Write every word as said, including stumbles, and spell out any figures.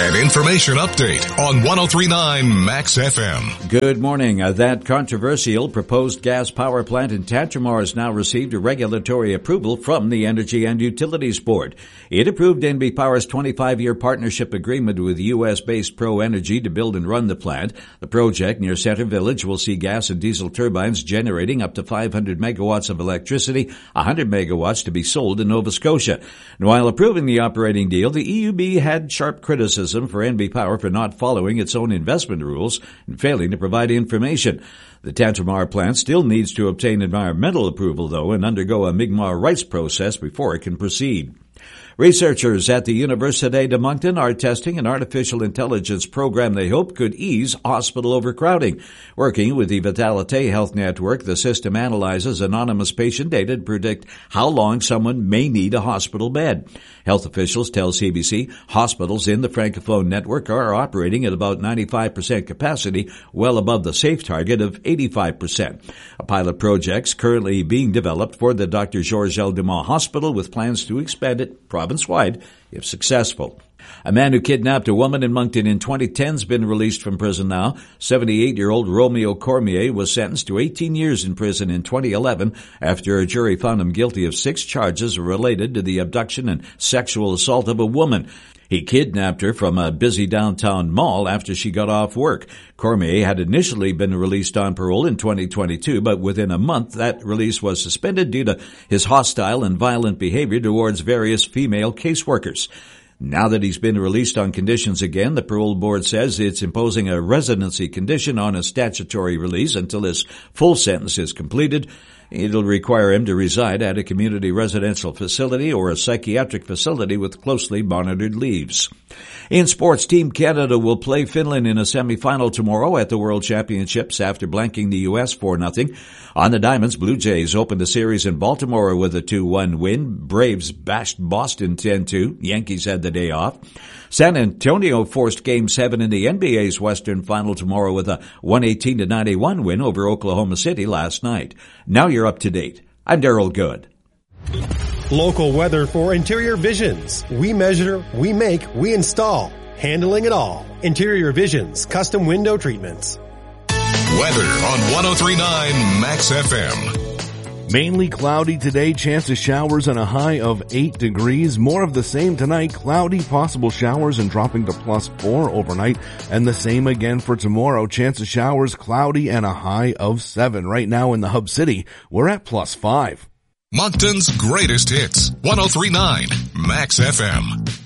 An information update on one oh three point nine Max F M. Good morning. Uh, that controversial proposed gas power plant in Tantramar has now received a regulatory approval from the Energy and Utilities Board. It approved N B Power's twenty-five year partnership agreement with U S-based Pro Energy to build and run the plant. The project near Center Village will see gas and diesel turbines generating up to five hundred megawatts of electricity, one hundred megawatts to be sold in Nova Scotia. And while approving the operating deal, the E U B had sharp criticism for N B Power for not following its own investment rules and failing to provide information. The Tantramar plant still needs to obtain environmental approval, though, and undergo a Mi'kmaq rights process before it can proceed. Researchers at the Université de Moncton are testing an artificial intelligence program they hope could ease hospital overcrowding. Working with the Vitalité Health Network, the system analyzes anonymous patient data to predict how long someone may need a hospital bed. Health officials tell C B C hospitals in the Francophone network are operating at about ninety-five percent capacity, well above the safe target of eighty-five percent. A pilot project's currently being developed for the Doctor Georges L. Dumont Hospital with plans to expand it province-wide if successful. A man who kidnapped a woman in Moncton in twenty ten has been released from prison now. seventy-eight-year-old Romeo Cormier was sentenced to eighteen years in prison in twenty eleven after a jury found him guilty of six charges related to the abduction and sexual assault of a woman. He kidnapped her from a busy downtown mall after she got off work. Cormier had initially been released on parole in twenty twenty-two, but within a month that release was suspended due to his hostile and violent behavior towards various female caseworkers. Now that he's been released on conditions again, the parole board says it's imposing a residency condition on a statutory release until his full sentence is completed. It'll require him to reside at a community residential facility or a psychiatric facility with closely monitored leaves. In sports, Team Canada will play Finland in a semifinal tomorrow at the World Championships after blanking the U S four nothing. On the Diamonds, Blue Jays opened the series in Baltimore with a two one win. Braves bashed Boston ten two. Yankees had the day off. San Antonio forced Game seven in the N B A's Western Final tomorrow with a one eighteen to ninety-one win over Oklahoma City last night. Now you're up to date. I'm Daryl Good. Local weather for Interior Visions. We measure, we make, we install. Handling it all. Interior Visions, custom window treatments. Weather on one oh three point nine Max F M. Mainly cloudy today, chance of showers and a high of eight degrees. More of the same tonight, cloudy, possible showers and dropping to plus four overnight. And the same again for tomorrow, chance of showers, cloudy and a high of seven. Right now in the Hub City, we're at plus five. Moncton's greatest hits, one oh three point nine Max F M.